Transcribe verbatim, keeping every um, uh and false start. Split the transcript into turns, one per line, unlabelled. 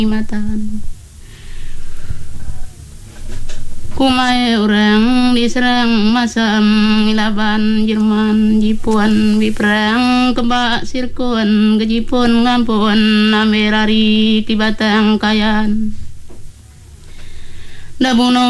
matan kumai orang diserang masam ilaban Jerman Jipuan biperang kebak sirkuan kejipun ngampun namerari kibatang kayan dabuno